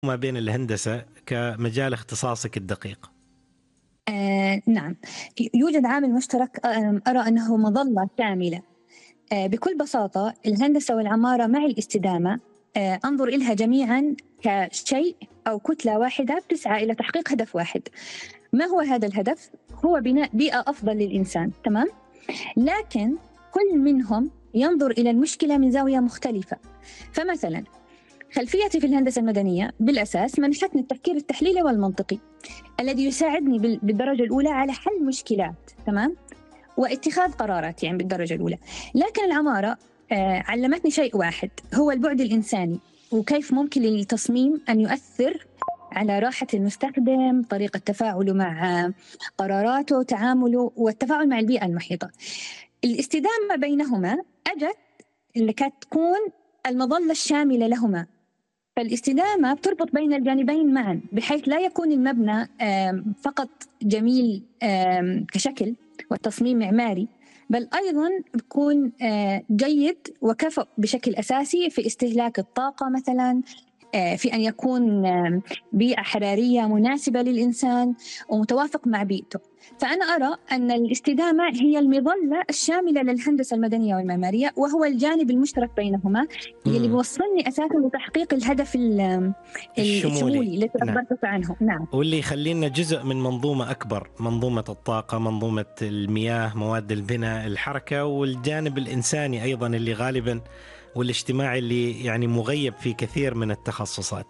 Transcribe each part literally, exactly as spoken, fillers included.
ما بين الهندسة كمجال اختصاصك الدقيق؟ آه نعم، يوجد عامل مشترك آه أرى أنه مظلة شاملة. آه بكل بساطة الهندسة والعمارة مع الاستدامة آه أنظر إلها جميعا كشيء أو كتلة واحدة بتسعى إلى تحقيق هدف واحد. ما هو هذا الهدف؟ هو بناء بيئة أفضل للإنسان، تمام؟ لكن كل منهم ينظر إلى المشكلة من زاوية مختلفة. فمثلا خلفيتي في الهندسة المدنية بالأساس منحتني التفكير التحليلي والمنطقي الذي يساعدني بالدرجة الأولى على حل مشكلات، تمام، واتخاذ قرارات يعني بالدرجة الأولى. لكن العمارة آه علمتني شيء واحد، هو البعد الإنساني، وكيف ممكن للتصميم أن يؤثر على راحة المستخدم، طريقة تفاعله مع قراراته، تعامله، والتفاعل مع البيئة المحيطة. الاستدامة بينهما أجت لكي تكون المظلة الشاملة لهما. فالاستدامة بتربط بين الجانبين معا، بحيث لا يكون المبنى فقط جميل كشكل والتصميم معماري، بل أيضا بيكون جيد وكفؤ بشكل أساسي في استهلاك الطاقة، مثلا في أن يكون بيئة حرارية مناسبة للإنسان ومتوافق مع بيئته. فأنا أرى أن الاستدامة هي المظلة الشاملة للهندسة المدنية والمعمارية، وهو الجانب المشترك بينهما اللي بيوصلني أساساً لتحقيق الهدف الشمولي الذي أخبرتك عنه. نعم، واللي يخلينا جزء من منظومة أكبر، منظومة الطاقة، منظومة المياه، مواد البناء، الحركة، والجانب الإنساني أيضاً اللي غالباً والاجتماعي اللي يعني مغيب في كثير من التخصصات.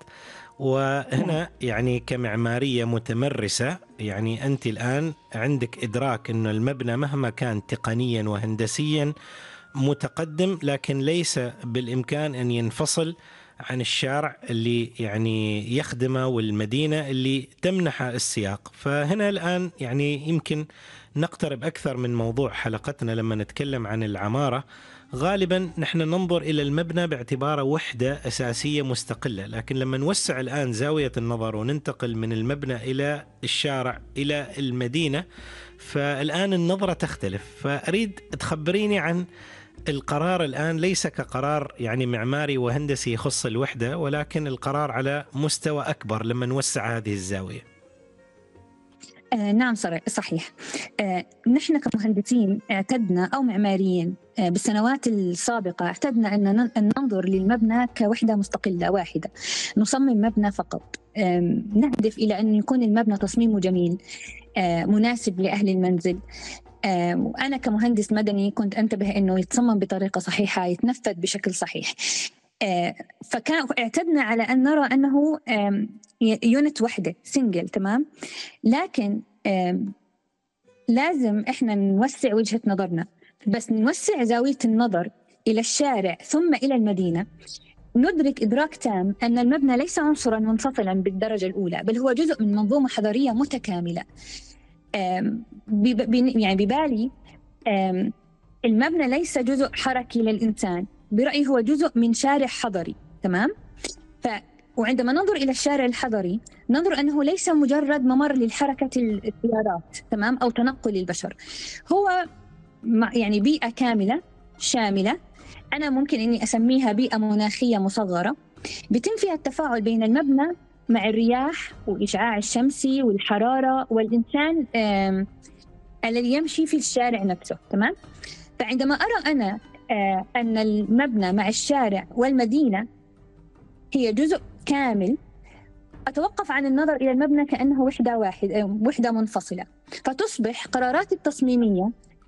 وهنا يعني كمعمارية متمرسة، يعني أنت الآن عندك إدراك أن المبنى مهما كان تقنيا وهندسيا متقدم، لكن ليس بالإمكان أن ينفصل عن الشارع اللي يعني يخدمه والمدينة اللي تمنح السياق. فهنا الآن يعني يمكن نقترب أكثر من موضوع حلقتنا. لما نتكلم عن العمارة غالبا نحن ننظر إلى المبنى باعتباره وحدة أساسية مستقلة، لكن لما نوسع الآن زاوية النظر وننتقل من المبنى إلى الشارع إلى المدينة، فالآن النظرة تختلف. فأريد تخبريني عن القرار الآن، ليس كقرار يعني معماري وهندسي يخص الوحدة، ولكن القرار على مستوى أكبر لما نوسع هذه الزاوية. آه نعم صحيح. آه نحن كمهندسين اعتدنا أو معماريين آه بالسنوات السابقة اعتدنا أن ننظر للمبنى كوحدة مستقلة واحدة، نصمم مبنى فقط، آه نهدف إلى أن يكون المبنى تصميمه جميل، آه مناسب لأهل المنزل. آه وأنا كمهندس مدني كنت أنتبه أنه يتصمم بطريقة صحيحة، يتنفذ بشكل صحيح. آه فكان اعتدنا على أن نرى أنه آه يونت وحدة سنجل، تمام. لكن لازم إحنا نوسع وجهة نظرنا، بس نوسع زاوية النظر إلى الشارع ثم إلى المدينة، ندرك إدراك تام أن المبنى ليس عنصراً منفصلاً بالدرجة الأولى، بل هو جزء من منظومة حضارية متكاملة. يعني ببالي المبنى ليس جزء حركي للإنسان، برأيي هو جزء من شارع حضري، تمام. ف وعندما ننظر إلى الشارع الحضري ننظر أنه ليس مجرد ممر للحركة السيارات، تمام، أو تنقل البشر، هو يعني بيئة كاملة شاملة. أنا ممكن أني أسميها بيئة مناخية مصغرة بيتم فيها التفاعل بين المبنى مع الرياح والإشعاع الشمسي والحرارة والإنسان الذي يمشي في الشارع نفسه، تمام. فعندما أرى أنا أن المبنى مع الشارع والمدينة هي جزء كامل، أتوقف عن النظر إلى المبنى كأنه وحدة واحدة وحدة منفصلة، فتصبح قراراتي التصميمية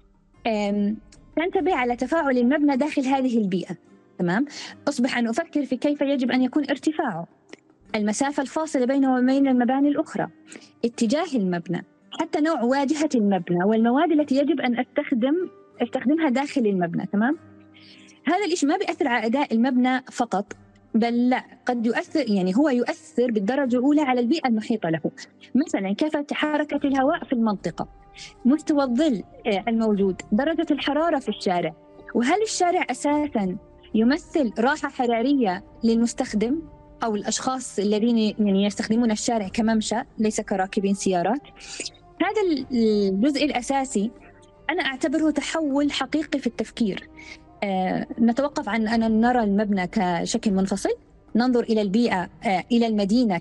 تنتبه على تفاعل المبنى داخل هذه البيئة، تمام. أصبح أن أفكر في كيف يجب أن يكون ارتفاعه، المسافة الفاصلة بينه وبين المباني الأخرى، اتجاه المبنى، حتى نوع واجهة المبنى والمواد التي يجب أن أستخدم أستخدمها داخل المبنى، تمام. هذا الإشي ما بيأثر على أداء المبنى فقط، بل لا، قد يؤثر، يعني هو يؤثر بالدرجة الأولى على البيئة المحيطة له. مثلا كيف حركة الهواء في المنطقة، مستوى الظل الموجود، درجة الحرارة في الشارع، وهل الشارع أساسا يمثل راحة حرارية للمستخدم أو الأشخاص الذين يعني يستخدمون الشارع كممشى ليس كراكبين سيارات. هذا الجزء الأساسي أنا أعتبره تحول حقيقي في التفكير. آه، نتوقف عن أن نرى المبنى كشكل منفصل ننظر إلى البيئة، إلى المدينة